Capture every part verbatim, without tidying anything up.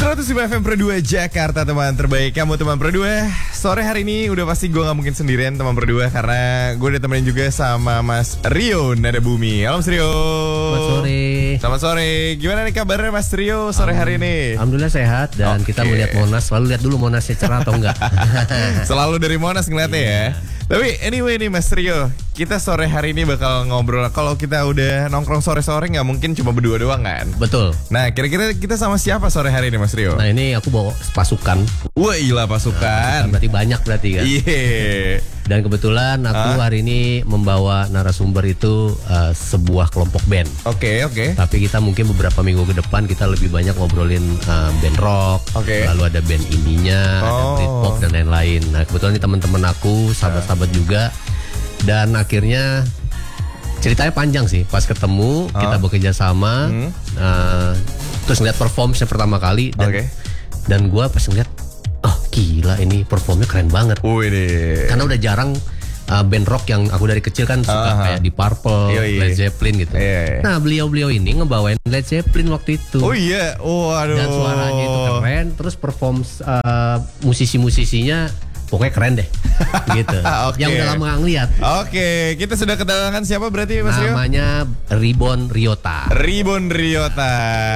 seratus lima F M Pro dua Jakarta, teman terbaik kamu, teman Pro dua. Sore hari ini udah pasti gue gak mungkin sendirian, teman Pro dua, karena gue udah temenin juga sama Mas Rio Nadabumi. Halo Mas Rio. Selamat sore. Selamat sore. Gimana nih kabarnya Mas Rio sore hari ini? Alhamdulillah sehat. Dan okay. Kita melihat Monas. Selalu lihat dulu Monasnya cerah atau enggak. Selalu dari Monas ngeliatnya yeah. ya. Tapi anyway nih Mas Rio, kita sore hari ini bakal ngobrol. Kalau kita udah nongkrong sore-sore gak mungkin cuma berdua doang kan? Betul. Nah kira-kira kita sama siapa sore hari ini Mas Rio? Nah ini aku bawa pasukan. Wah gila pasukan. Nah, berarti banyak berarti kan? Iya yeah. Dan kebetulan aku huh? hari ini membawa narasumber itu uh, sebuah kelompok band. Oke okay, oke okay. Tapi kita mungkin beberapa minggu ke depan kita lebih banyak ngobrolin uh, band rock. Okay. Lalu ada band indinya, oh. ada Britpop dan lain-lain. Nah kebetulan ini teman-teman aku, sahabat-sahabat uh. juga. Dan akhirnya ceritanya panjang sih. Pas ketemu uh. kita bekerja sama, hmm. uh, terus ngeliat performance pertama kali. Dan, okay. dan gue pas ngeliat, oh gila ini performnya keren banget. Wih. Karena udah jarang uh, band rock yang aku dari kecil kan suka uh-huh. kayak di Purple, Yoi. Led Zeppelin gitu. Yeah. Nah beliau-beliau ini ngebawain Led Zeppelin waktu itu. Oh iya, waduh. Dan suaranya itu keren. Terus perform uh, musisi-musisinya pokoknya keren deh. Gitu. Okay. Yang udah lama gak ngeliat. Oke, okay. Kita sudah kedatangan siapa berarti Mas Rio? Namanya Ribbon Ryota. Ribbon Ryota.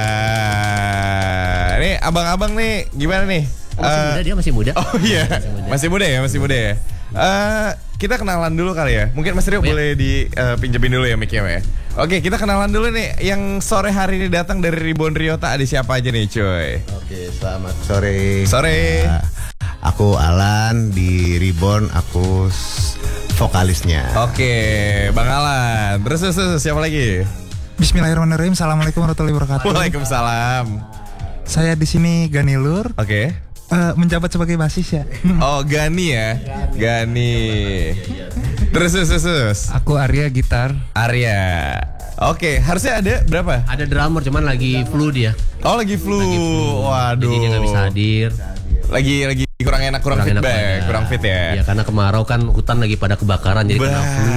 Nih abang-abang nih gimana nih? Oh, masih uh, muda dia masih muda. Oh iya, masih muda, masih muda ya, masih muda ya. Uh, kita kenalan dulu kali ya. Mungkin Mas Rio oh, boleh dipinjemin uh, dulu ya mic-nya ya. Oke, kita kenalan dulu nih. Yang sore hari ini datang dari Ribbon Ryota ada siapa aja nih, cuy? Oke, selamat sore. Sore. Uh, aku Alan di Ribbon, aku vokalisnya. Oke, Bang Alan. Terus terus, terus siapa lagi? Bismillahirrahmanirrahim. Assalamualaikum warahmatullahi wabarakatuh. Waalaikumsalam. Saya di sini Ganilur. Oke. Okay. Uh, menjabat sebagai basis ya. Oh Gani ya, Gani. Terus terus terus. Aku Arya gitar. Arya. Oke, okay. Harusnya ada berapa? Ada drummer cuman lagi flu dia. Oh lagi flu. Lagi flu. Waduh. Jadi dia nggak bisa hadir. Lagi lagi kurang enak, kurang, kurang fit enak back, kurang fit ya. Iya karena kemarau kan hutan lagi pada kebakaran jadi kena flu.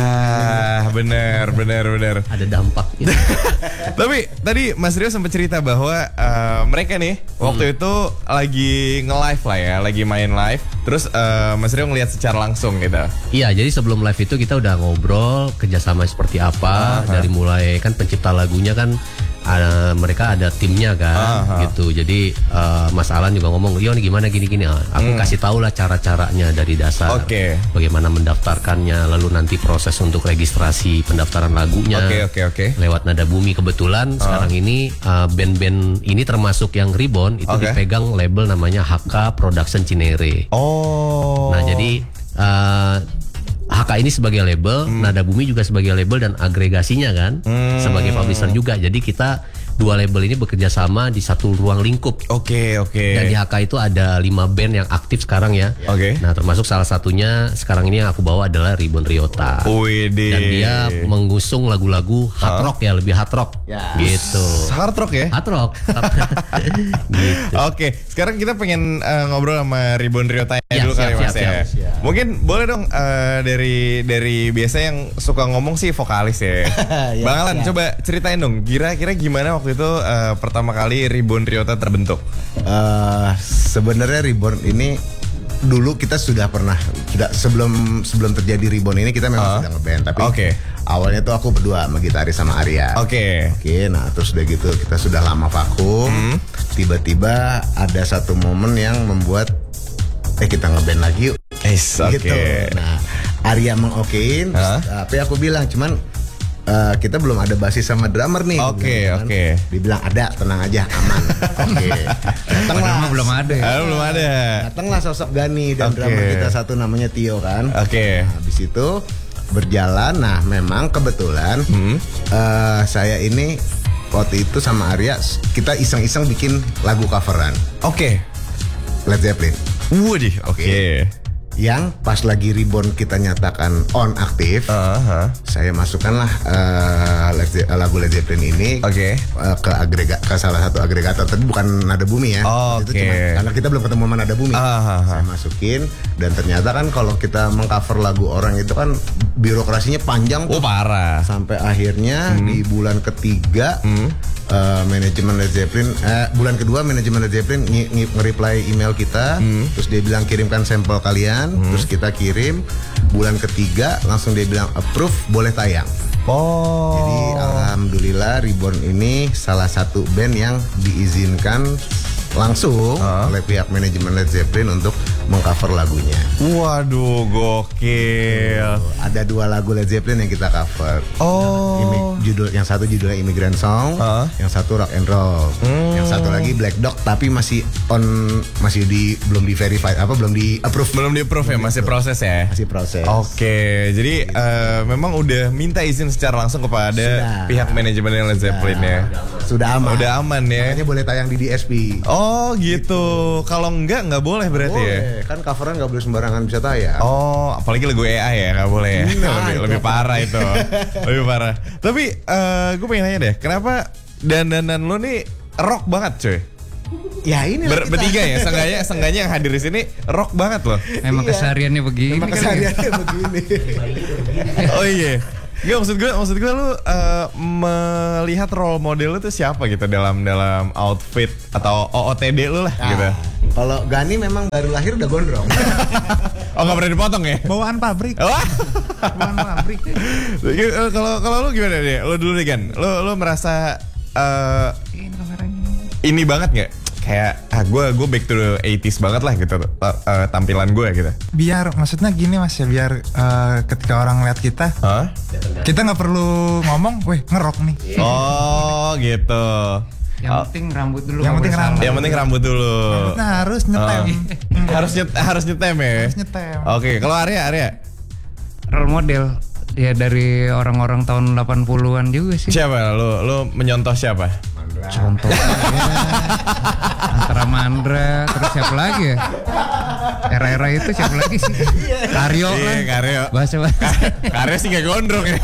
Bener bener bener. Ada dampak. Gitu. Tapi tadi Mas Rio sempat cerita bahwa uh, mereka nih hmm. waktu itu lagi nge-live lah ya, lagi main live. Terus uh, Mas Rio ngeliat secara langsung gitu. Iya, jadi sebelum live itu kita udah ngobrol kerjasama seperti apa. Uh-huh. Dari mulai kan pencipta lagunya kan ada, mereka ada timnya kan, uh-huh. gitu. Jadi uh, Mas Alan juga ngomong, yo nih gimana gini-gini. Aku hmm. kasih tahu lah cara-caranya dari dasar. Okay. Bagaimana mendaftarkannya, lalu nanti proses untuk registrasi pendaftaran lagunya. Oke okay, oke okay, oke. Okay. Lewat Nadabumi kebetulan uh. sekarang ini uh, band-band ini termasuk yang Ribbon itu okay. dipegang label namanya H K Production Cinere. Oh. Nah jadi uh, H K ini sebagai label, hmm. Nadabumi juga sebagai label dan agregasinya kan hmm. sebagai publisher juga. Jadi kita dua label ini bekerja sama di satu ruang lingkup. Oke, okay, oke. Okay. Dan di H K itu ada lima band yang aktif sekarang ya. Oke. Okay. Nah, termasuk salah satunya sekarang ini yang aku bawa adalah Ribbon Ryota. Wede. Dan dia mengusung lagu-lagu hard huh? rock ya, lebih hard rock. Ya. Gitu. Hard rock ya? Hard rock. Gitu. Oke, okay. Sekarang kita pengen uh, ngobrol sama Ribbon Ryota ya, dulu siap, kali Mas ya. Mungkin boleh dong uh, dari dari biasa yang suka ngomong sih vokalis ya. ya Bang Alan, ya. Coba ceritain dong, kira-kira gimana waktu itu uh, pertama kali Ribbon Ryota terbentuk? Uh, Sebenarnya Ribbon ini dulu kita sudah pernah sudah sebelum sebelum terjadi Ribbon ini kita memang uh, sudah ngeband, tapi okay. awalnya tuh aku berdua sama gitaris sama Arya. Oke. Okay. Oke, okay, nah terus udah gitu kita sudah lama vakum. Hmm. Tiba-tiba ada satu momen yang membuat eh kita ngeband lagi yuk. Yes, gitu. Okay. Nah, Arya mengokein, huh? Tapi aku bilang cuman Uh, kita belum ada basis sama drummer nih. Oke, okay, oke. Okay. Dibilang ada, tenang aja, aman. Oke. Okay. Datanglah. belum ada. Ya? Ah, belum ada. Datanglah sosok Gani dan okay. drummer kita satu namanya Tio kan. Oke. Okay. Nah, habis itu berjalan. Nah, memang kebetulan hmm. uh, saya ini waktu itu sama Arya kita iseng-iseng bikin lagu coveran. Oke. Okay. Led Zeppelin. Waduh, oke. Okay. Okay. Yang pas lagi Ribbon kita nyatakan on aktif, uh-huh. saya masukkanlah uh, lagu Led Zeppelin ini okay. uh, ke agregat ke salah satu agregator, tapi bukan Nadabumi ya. Oh, itu okay. cuma karena kita belum ketemu sama Nadabumi. Uh-huh. Saya masukin dan ternyata kan kalau kita mengcover lagu orang itu kan birokrasinya panjang Oh tuh. parah. Sampai akhirnya Hmm. di bulan ketiga uh, manajemen Led Zeppelin eh, bulan kedua manajemen Led Zeppelin nge- nge- nge-reply email kita, Hmm. terus dia bilang kirimkan sampel kalian, terus kita kirim. Bulan ketiga langsung dia bilang approve, boleh tayang. Oh. Jadi alhamdulillah Reborn ini salah satu band yang diizinkan langsung oleh pihak manajemen Led Zeppelin untuk mengcover lagunya. Waduh, gokil. Ada dua lagu Led Zeppelin yang kita cover. Oh. Imi- judul yang satu judulnya Immigrant Song, Huh? yang satu Rock and Roll, yang satu lagi Black Dog tapi masih on masih di belum di verify apa belum di approve Belum di-approve ya, masih proses ya? masih proses. Oke, jadi eh, memang udah minta izin secara langsung kepada Sudah. pihak manajemen Led Zeppelin ya. Sudah aman. Udah aman ya. Makanya boleh tayang di D S P. Oh gitu. Kalau enggak nggak boleh berarti ya. Boleh, kan coveran nggak boleh sembarangan bisa tayang. Oh, apalagi lagu E A ya nggak boleh ya. Nah, lebih, itu lebih apa? parah itu, lebih parah. Tapi gue pengen nanya deh, kenapa dandanan lo nih rock banget cuy? Ya ini Ber- bertiga ya, sengganya sengganya yang hadir di sini rock banget loh. Emang Iya. kesehariannya begini. Emang kali ya. kesehariannya begini. Oh iya. Gak maksud gue, maksud gue lu eh, melihat role model lu tuh siapa gitu dalam dalam outfit atau O O T D lu lah gitu. Nah, kalau Gani memang baru lahir udah gondrong. Oh nggak pernah dipotong ya? Bawaan pabrik. Wah. Bawaan pabrik. Eh, Kalau kalau lu gimana deh? Lu dulu deh kan. Lu lu merasa eh, Ini kameranya. ini banget nggak? Kayak ah gue gue back to the eighties banget lah gitu eh, eh, tampilan gue gitu. Biar maksudnya gini mas ya, biar eh, ketika orang lihat kita, Hah? kita nggak perlu ngomong, weh ngerok nih. Oh gitu. Yang Oh, penting rambut dulu. Yang nggak penting boleh rambut. yang penting rambut dulu. Nah harus nyetem. Oh. harus nyet harus nyetem ya. Harus nyetem. Oke, kalau Arya Arya salah. Role model ya dari orang-orang tahun delapan puluhan juga sih. siapa? Lu lu menyontoh siapa? Contohnya antara Mandra terus siapa lagi ya? Era-era itu siapa lagi sih? Karyo Iya, lah. Karyo. Bahasa bahasa. Karya sih gak gondrong ya.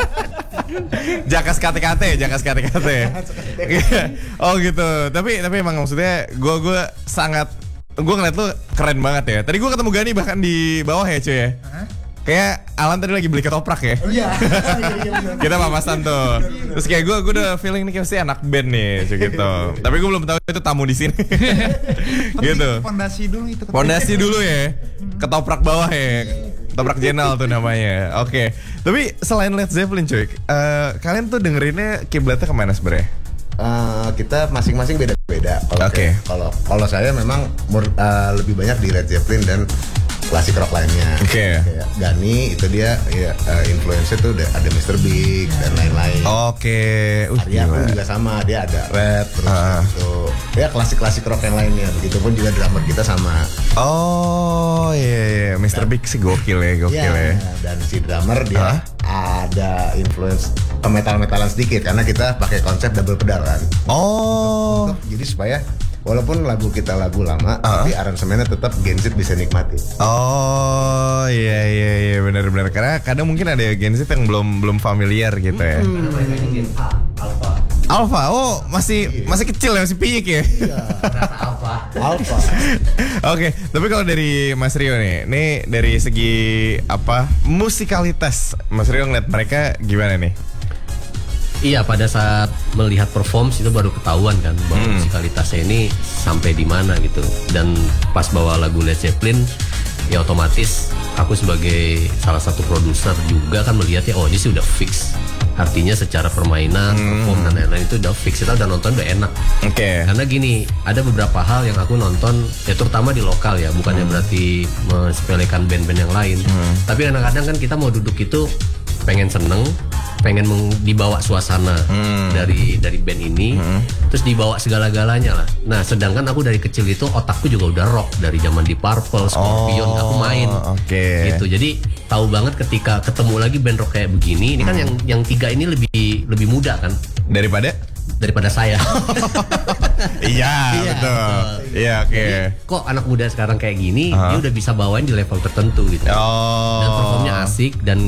Jakas K T K T, Jakas K T K T. Oh gitu. Tapi tapi emang maksudnya gue gue sangat gue ngeliat lu keren banget ya. Tadi gue ketemu Gani bahkan di bawah ya cuy ya. Kayak Alan tadi lagi beli ketoprak ya. Iya. Kita papasan tuh. Terus kayak gue gue udah feeling nih kayak pasti anak band nih cuy gitu. Tapi gue belum tahu itu tamu di sini. Gitu. Pondasi dulu itu. Pondasi dulu ya. Ketoprak bawah ya. Ketoprak Jenal tuh namanya. Oke. Tapi selain Led Zeppelin cuy, eh, kalian tuh dengerinnya kiblatnya kemana sebenarnya? Eh, kita masing-masing beda-beda. Kalau Oke. kayak- Kalau kalau saya memang mur- eh, lebih banyak di Led Zeppelin dan klasik rock lainnya. Oke. Kayak Gani itu dia ya uh, influence tuh udah ada mister Big dan lain-lain. Oke. Uh, Arya gila. pun juga sama, dia ada rap terus Ah. gitu. Ya klasik-klasik rock yang lainnya. Begitupun juga drummer kita sama. Oh iya iya, mister Big sih gokil ya, gokil ya. Dan si drummer dia Hah? ada influence ke metal-metalan sedikit karena kita pakai konsep double pedal kan. Oh. Jadi supaya walaupun lagu kita lagu lama, Ah. tapi aransemennya tetap Gen Z bisa nikmati. Oh iya iya iya benar-benar karena kadang mungkin ada Gen Z yang belum belum familiar gitu ya. Alpha, oh masih masih kecil ya, masih piyik ya. Alpha. Oke, tapi kalau dari Mas Rio nih, nih dari segi apa musikalitas, Mas Rio ngeliat mereka gimana nih? Iya, pada saat melihat performs itu baru ketahuan kan bahwa musikalitasnya ini sampai di mana gitu. Dan pas bawa lagu Led Zeppelin, ya otomatis aku sebagai salah satu produser juga kan melihatnya, oh ini sih udah fix. Artinya secara permainan, perform dan lain-lain itu udah fix. Kita udah nonton udah enak. Oke. Karena gini, ada beberapa hal yang aku nonton, ya terutama di lokal ya, bukannya berarti mensepelekan band-band yang lain. Tapi kadang-kadang kan kita mau duduk itu pengen seneng, pengen meng- dibawa suasana dari dari band ini, terus dibawa segala-galanya lah. Nah, sedangkan aku dari kecil itu otakku juga udah rock dari zaman di Purple, Scorpion, Oh, aku main. oke. Gitu. Jadi tahu banget ketika ketemu lagi band rock kayak begini, ini kan yang yang tiga ini lebih lebih muda kan Daripada? daripada saya. Iya, Iya, betul. betul. Iya, oke. Kok anak muda sekarang kayak gini, Aha. dia udah bisa bawain di level tertentu gitu. Oh. Dan performnya asik dan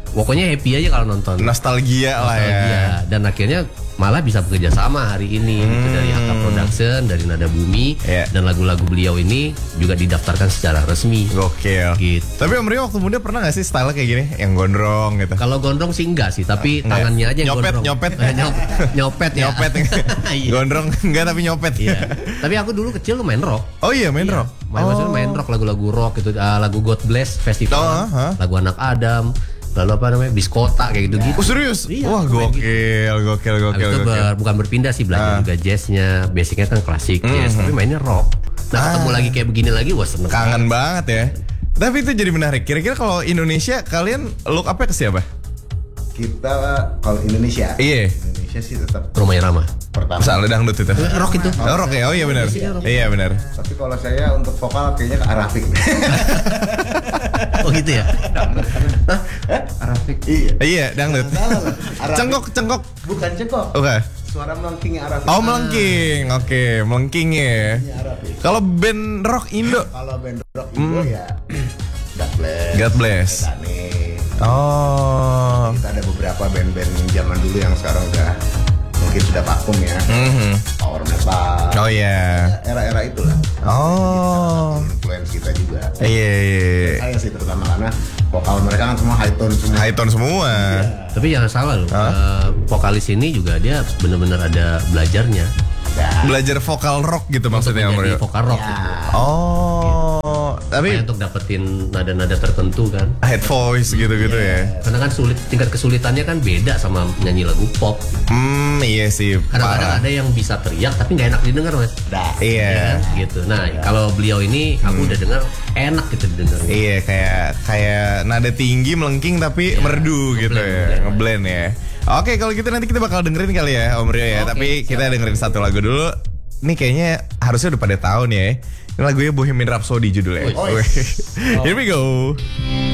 pokoknya happy aja kalau nonton. Nostalgia, lah ya. Nostalgia. Dan akhirnya malah bisa bekerja sama hari ini Hmm. gitu, dari H K Production, dari Nada Bumi, Iya. dan lagu-lagu beliau ini juga didaftarkan secara resmi. Gokil. Gitu. Tapi Om Rio waktu muda pernah gak sih style kayak gini? Yang gondrong gitu? Kalau gondrong sih enggak sih, tapi Enggak. tangannya aja yang Nyopet, gondrong. nyopet. Eh, nyop- nyopet ya. Nyopet. Iya. Gondrong enggak tapi nyopet. Iya. Tapi aku dulu kecil main rock. Oh iya main rock. Main maksudnya main rock, lagu-lagu rock gitu, ah, lagu God Bless Festival, Oh, huh? lagu Anak Adam, lalu apa namanya Biskota kayak gitu-gitu. Oh serius? Iya, Wah aku main gokil, gokil, Habis gokil, itu gokil. ber- bukan berpindah sih, belajar Ah. juga jazznya, basicnya kan klasik jazz, tapi mainnya rock. Nah ketemu lagi kayak begini lagi, wah seneng. Kangen banget ya. Tapi itu jadi menarik. Kira-kira kalau Indonesia kalian look apa ke siapa? Kita kalau Indonesia, Iya. Indonesia sih tetap Rumah Irama. pertama. Misalnya dangdut itu. Rock itu. Oh, rock ya? Oh iya benar. Iya benar. Tapi kalau saya untuk vokal kayaknya ke Arafik. Oh gitu ya. Arafik. Iya. Iya dangdut. Salah lah. Arafik. Cengkok, cengkok. Bukan cengkok. Oke. Suara melengkingnya Arafik. Oh melengking, oke melengking ya. Iya, Arafik. Kalau band rock Indo, Kalau band rock Indo ya God bless. God bless. Titanic. Oh, Kita ada beberapa band-band zaman dulu yang sekarang udah mungkin sudah vakum ya. Mhm. Power metal. Oh iya. Era-era itulah. Oh, Influence kita juga. iya iya. iya. Saya sih terutama karena vokal mereka kan semua high tone semua. High tone semua. Tapi jangan salah loh, eh, vokalis ini juga dia benar-benar ada belajarnya. Ya. Belajar vokal rock gitu maksudnya Om Menjadi Rio. vokal rock gitu. Oh, tapi Supaya untuk dapetin nada-nada tertentu kan. head voice gitu-gitu ya. Karena kan sulit, tingkat kesulitannya kan beda sama nyanyi lagu pop. Hmm, iya sih. Kadang-kadang Parah. ada yang bisa teriak tapi nggak enak didengar, Mas. Dah. Iya. Ya, gitu. Nah, kalau beliau ini aku udah dengar enak gitu didengar. Iya kayak kayak nada tinggi melengking tapi merdu gitu ya, ngeblend ya. Oke kalau gitu nanti kita bakal dengerin kali ya Om Rio ya. Tapi kita dengerin satu lagu dulu. Nih kayaknya harusnya udah pada tahun ya. Ini lagunya Bohemian Rhapsody judulnya. Oh, Here we go.